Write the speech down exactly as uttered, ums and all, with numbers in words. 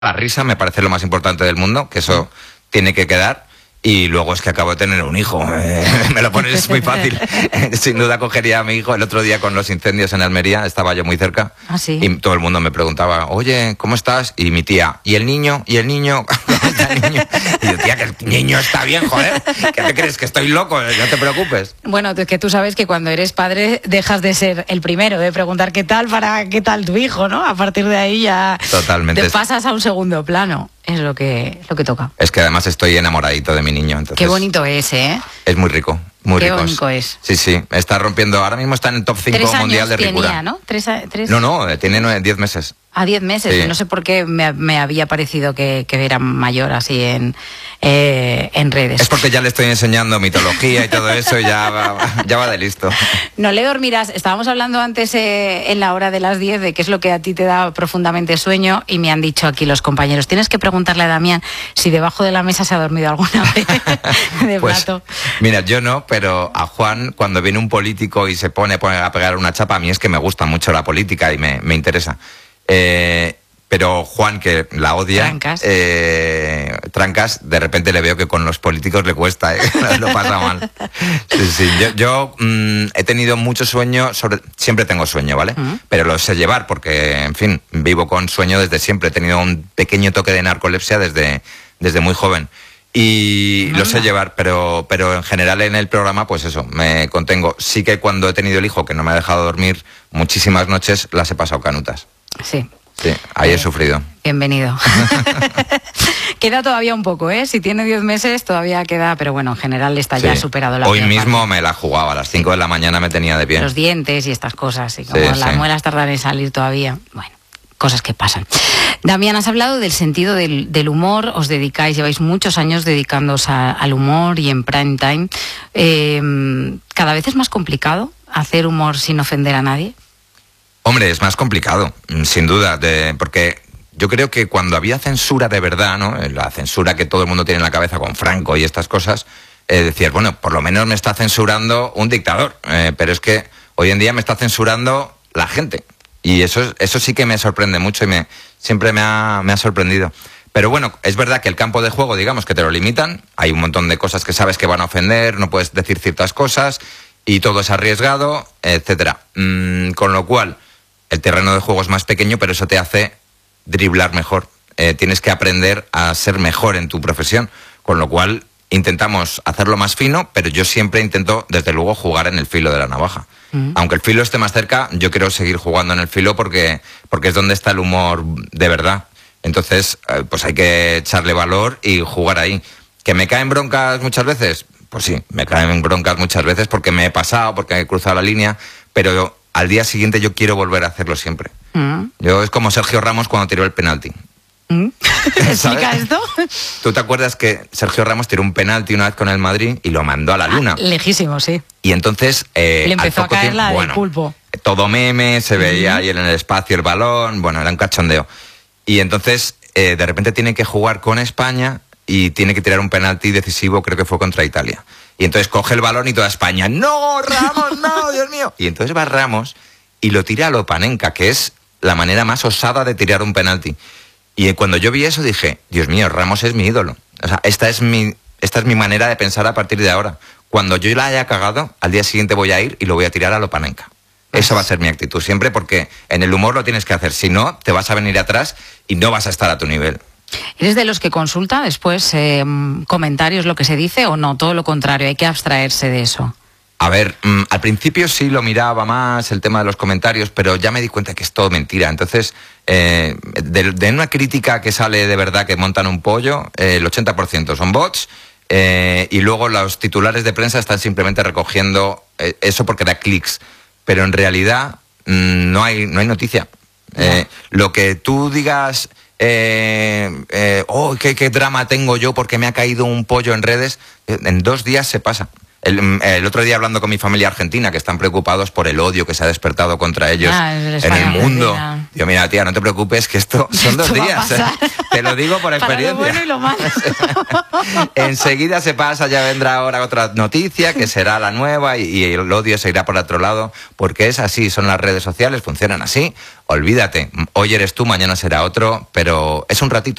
La risa me parece lo más importante del mundo, que eso tiene que quedar. Y luego es que acabo de tener un hijo. Eh, me lo pones muy fácil. Sin duda cogería a mi hijo. El otro día con los incendios en Almería, estaba yo muy cerca. ¿Ah, sí? Y todo el mundo me preguntaba, oye, ¿cómo estás? Y mi tía, ¿y el niño? ¿Y el niño? ¿Cómo está el niño? Y yo, tía, que el niño está bien, joder. ¿Qué te crees? ¿Que estoy loco? No te preocupes. Bueno, es que tú sabes que cuando eres padre dejas de ser el primero de preguntar qué tal para qué tal tu hijo, ¿no? A partir de ahí ya Totalmente. te pasas a un segundo plano. Es lo que, lo que toca. Es que además estoy enamoradito de mi niño. Entonces qué bonito es, ¿eh? Es muy rico, muy qué rico. Qué bonito es. Sí, sí, está rompiendo, ahora mismo está en el top cinco mundial de ricura. Tenía, ¿no? ¿Tres, tres... No, no, tiene nueve, diez meses. A diez meses, sí. No sé por qué me, me había parecido que, que era mayor así en, eh, en redes. Es porque ya le estoy enseñando mitología y todo eso y ya va, ya va de listo. No le dormirás. Estábamos hablando antes eh, en la hora de las diez de qué es lo que a ti te da profundamente sueño y me han dicho aquí los compañeros, tienes que preguntarle a Damián si debajo de la mesa se ha dormido alguna vez de pues, plato. Mira, yo no, pero a Juan cuando viene un político y se pone, pone a pegar una chapa, a mí es que me gusta mucho la política y me, me interesa. Eh, pero Juan, que la odia, Trancas. Eh, Trancas, de repente le veo que con los políticos le cuesta, ¿eh? Lo pasa mal. Sí, sí. Yo, yo mmm, he tenido mucho sueño, sobre, siempre tengo sueño, ¿vale? Uh-huh. Pero lo sé llevar porque, en fin, vivo con sueño desde siempre. He tenido un pequeño toque de narcolepsia desde, desde muy joven. Y uh-huh. lo sé llevar, pero, pero en general en el programa, pues eso, me contengo. Sí que cuando he tenido el hijo, que no me ha dejado dormir muchísimas noches, las he pasado canutas. Sí. Sí, ahí eh, he sufrido. Bienvenido. Queda todavía un poco, ¿eh? Si tiene diez meses todavía queda, pero bueno, en general está sí. ya superado la Hoy mismo parte. Me la jugaba, a las cinco sí. de la mañana me tenía de pie. Los dientes y estas cosas, y como sí, las sí. muelas tardan en salir todavía, bueno, cosas que pasan. Damián, has hablado del sentido del, del humor, os dedicáis, lleváis muchos años dedicándoos a, al humor y en prime time. Eh, ¿Cada vez es más complicado hacer humor sin ofender a nadie? Hombre, es más complicado, sin duda, de, porque yo creo que cuando había censura de verdad, ¿no? La censura que todo el mundo tiene en la cabeza con Franco y estas cosas, eh, decías, bueno, por lo menos me está censurando un dictador, eh, pero es que hoy en día me está censurando la gente. Y eso, eso sí que me sorprende mucho y me, siempre me ha, me ha sorprendido. Pero bueno, es verdad que el campo de juego, digamos, que te lo limitan, hay un montón de cosas que sabes que van a ofender, no puedes decir ciertas cosas y todo es arriesgado, etcétera. Mm, con lo cual, el terreno de juego es más pequeño, pero eso te hace driblar mejor. Eh, tienes que aprender a ser mejor en tu profesión, con lo cual intentamos hacerlo más fino, pero yo siempre intento, desde luego, jugar en el filo de la navaja. Mm. Aunque el filo esté más cerca, yo quiero seguir jugando en el filo porque, porque es donde está el humor de verdad. Entonces, eh, pues hay que echarle valor y jugar ahí. ¿Que me caen broncas muchas veces? Pues sí, me caen broncas muchas veces porque me he pasado, porque he cruzado la línea, pero yo, al día siguiente yo quiero volver a hacerlo siempre. Mm. Yo es como Sergio Ramos cuando tiró el penalti. Mm. ¿Explica esto? ¿Tú te acuerdas que Sergio Ramos tiró un penalti una vez con el Madrid y lo mandó a la luna? Ah, lejísimo, sí. Y entonces... Eh, Le empezó a caer tiempo, la del bueno, pulpo. Todo meme, se veía mm. ahí en el espacio el balón, bueno, era un cachondeo. Y entonces, eh, de repente tiene que jugar con España y tiene que tirar un penalti decisivo, creo que fue contra Italia. Y entonces coge el balón y toda España, ¡no, Ramos, no, Dios mío! Y entonces va Ramos y lo tira a lo Panenka, que es la manera más osada de tirar un penalti. Y cuando yo vi eso dije, Dios mío, Ramos es mi ídolo. O sea, esta es mi, esta es mi manera de pensar a partir de ahora. Cuando yo la haya cagado, al día siguiente voy a ir y lo voy a tirar a lo Panenka. Esa va a ser mi actitud siempre, porque en el humor lo tienes que hacer. Si no, te vas a venir atrás y no vas a estar a tu nivel. ¿Eres de los que consulta después eh, comentarios, lo que se dice, o no? Todo lo contrario, hay que abstraerse de eso. A ver, mmm, al principio sí lo miraba más el tema de los comentarios, pero ya me di cuenta que es todo mentira. Entonces, eh, de, de una crítica que sale de verdad que montan un pollo, eh, el ochenta por ciento son bots, eh, y luego los titulares de prensa están simplemente recogiendo eh, eso porque da clics. Pero en realidad mmm, no hay, no hay noticia. No. Eh, lo que tú digas... Eh, eh, oh, qué, qué drama tengo yo porque me ha caído un pollo en redes, en dos días se pasa. El, el otro día hablando con mi familia argentina, que están preocupados por el odio que se ha despertado contra ellos ah, en el mundo. Digo, mira, tía, no te preocupes, que esto son dos esto días. ¿eh? Te lo digo por experiencia. Para lo bueno y lo malo. Enseguida se pasa, ya vendrá ahora otra noticia, que será la nueva, y, y el odio se irá por otro lado, porque es así, son las redes sociales, funcionan así. Olvídate, hoy eres tú, mañana será otro, pero es un ratito.